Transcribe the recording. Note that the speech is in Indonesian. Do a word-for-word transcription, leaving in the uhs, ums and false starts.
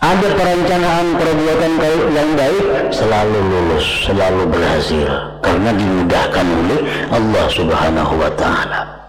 ada perencanaan perbuatan yang baik, selalu lulus, selalu berhasil, karena dimudahkan oleh Allah Subhanahu wa Ta'ala.